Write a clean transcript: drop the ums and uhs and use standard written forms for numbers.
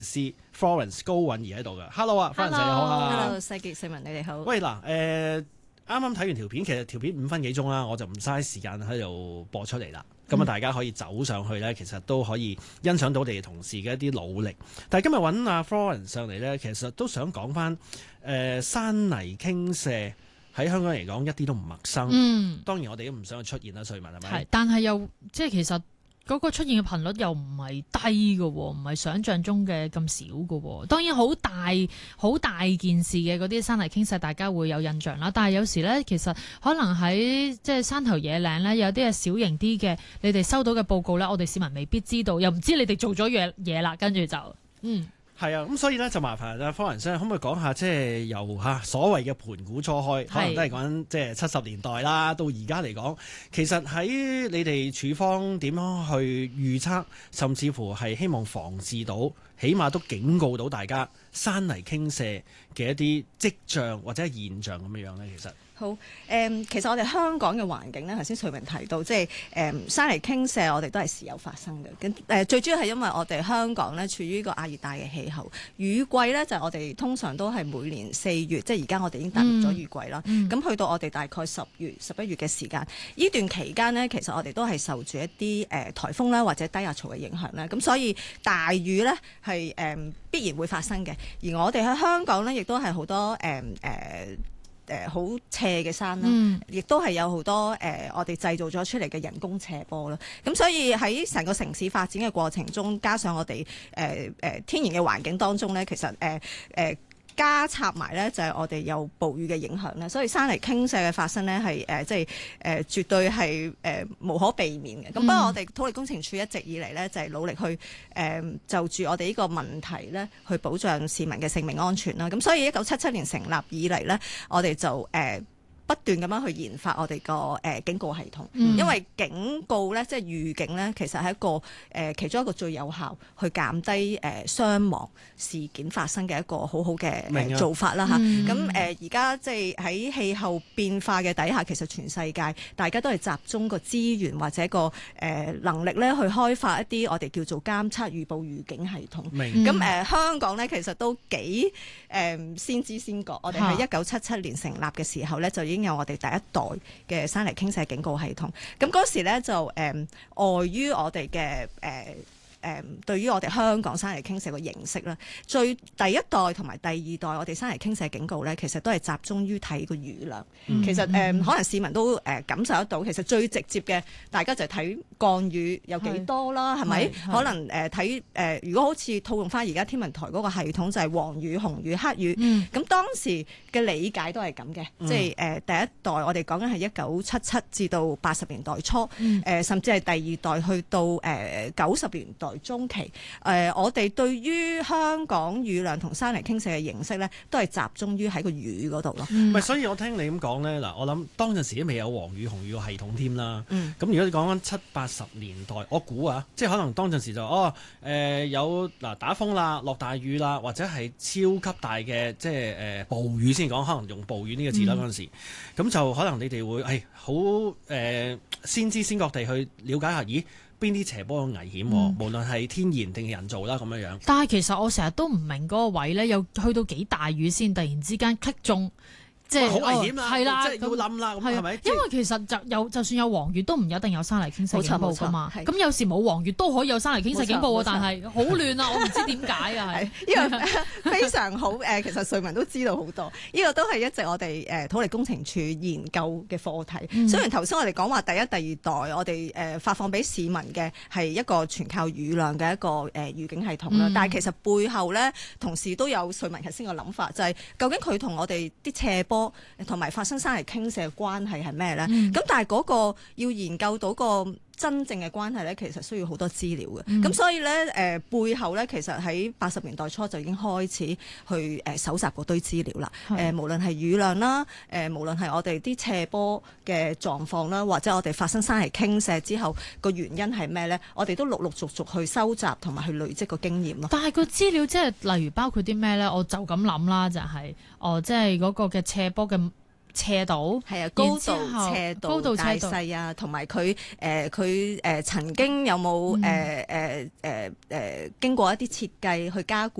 師 Florence 高韻儀喺度嘅。Hello 啊 Florence 你好啊。 Hello 世傑世文你哋好。 喂嗱，啱啱睇完條片，其實條片5分幾鐘啦，我就唔嘥時間喺度播出嚟啦。咁啊，大家可以走上去咧，其實都可以欣賞到我哋同事嘅一啲努力。但係今日揾阿 Florence 上嚟咧，其實都想講翻山泥傾瀉喺香港嚟講一啲都唔陌生。當然我哋都唔想去出現啦，瑞文係咪？ 係，但係又即係其實嗰個出現嘅頻率又唔係低嘅，唔係想像中嘅咁少嘅。當然好大件事嘅嗰啲山泥傾瀉，大家會有印象啦。但係有時咧，其實可能喺即係山頭野嶺咧，有啲係小型啲嘅，你哋收到嘅報告咧，我哋市民未必知道，又唔知你哋做咗嘢啦，跟住就係啊，咁所以咧就麻煩阿方仁生，可唔可以講下即係由所謂嘅盤古初開，可能都係講緊即係70年代啦，到而家嚟講，其實喺你哋處方點樣去預測，甚至乎係希望防治到，起碼都警告到大家山泥傾瀉嘅一啲跡象或者係現象咁樣咧，其實。 好，其實我哋香港嘅環境咧，頭先瑞文提到，即係山泥傾瀉，我哋都係時有發生嘅。咁最主要係因為我哋香港咧處於一個亞熱帶嘅氣候，雨季咧就係我哋通常都係每年4月，即係而家我哋已經踏入咗雨季啦。咁去到我哋大概10月、11月嘅時間，呢段期間呢，其實我哋都係受住一啲颱風啦或者低壓槽嘅影響啦。咁所以大雨咧係必然會發生嘅。而我哋喺香港咧，亦都係好多好斜嘅山啦，亦都係有好多我哋製造咗出嚟嘅人工斜坡啦。咁所以喺成個城市發展嘅過程中，加上我哋天然嘅環境當中咧，其實加插埋咧就係我哋有暴雨嘅影響咧，所以山泥傾瀉嘅發生咧係即係絕對係無可避免嘅。咁不過我哋土力工程處一直以嚟咧就係努力去就住我哋呢個問題咧去保障市民嘅性命安全啦。咁所以1977年成立以嚟咧，我哋就不斷咁樣去研發我哋個警告系統，因為警告咧即係預警咧，其實係一個其中一個最有效去減低傷亡事件發生嘅一個好好嘅做法啦嚇。咁而家即係喺氣候變化嘅底下，其實全世界大家都係集中個資源或者個能力咧去開發一啲我哋叫做監測預報預警系統。咁香港咧其實都幾先知先覺，我哋喺1977年成立嘅時候咧就已經有我哋第一代嘅山泥傾瀉警告系統。咁嗰時咧就礙於我哋嘅對於我哋香港山泥傾瀉嘅認識啦，第一代同埋第二代我哋山泥傾瀉警告咧，其實都係集中於睇個雨量。其實可能市民都感受得到，其實最直接嘅大家就係睇降雨有幾多啦，係咪？可能睇如果好似套用翻而家天文台嗰個系統，就係黃雨、紅雨、黑雨。咁當時嘅理解都係咁嘅，即係第一代我哋講緊係1977至到80年代初，甚至係第二代去到90年代中期，我哋對於香港雨量同山泥傾瀉嘅認識咧，都係集中於喺個雨嗰度咯。 所以我聽你咁講咧，嗱，我諗當陣時都未有黃雨、紅雨個系統添啦。咁如果你講緊70、80年代，我估即係可能當陣時就有打風啦、落大雨啦，或者係超級大嘅即係暴雨先講，可能用暴雨呢個字啦嗰陣時，咁就可能你哋會係好先知先覺地去了解下，咦？邊啲斜坡有危險？無論係天然定係人造啦，咁樣樣。 但係其實我成日都唔明嗰個位咧，又去到幾大雨先突然之間擊中。即係好危險啦， 係啦， 即係要冧啦，咁係咪？ 因為其實就算有黃雨，都唔一定有山泥傾瀉警報㗎嘛。咁有時冇黃雨都可以有山泥傾瀉警報喎，但係好亂啊！我唔知點解啊，係呢個非常好。其實瑞文都知道好多，呢個都係一直我哋土力工程處研究嘅課題。雖然頭先我哋講話第一、第二代，我哋發放俾市民嘅係一個全靠雨量嘅一個預警系統啦，但係其實背後咧，同時都有瑞文頭先個諗法，就係究竟佢同我哋啲斜坡同埋發生山泥傾瀉嘅關係係咩咧？咁但係嗰個要研究到個真正嘅關係咧，其實需要好多資料嘅。咁所以咧，背後咧，其實喺80年代初就已經開始去搜集嗰堆資料啦。無論係雨量啦，無論係我哋啲斜坡嘅狀況啦，或者我哋發生山泥傾瀉之後個原因係咩咧？我哋都陸陸續續去收集同埋去累積個經驗咯。 但係個資料即係例如包括啲咩咧？我就咁諗啦，就係即係嗰個嘅斜坡嘅斜度， 係啊，高度、 然之後斜度、 高度大斜度細啊，同埋佢曾經有冇經過一啲設計去加固。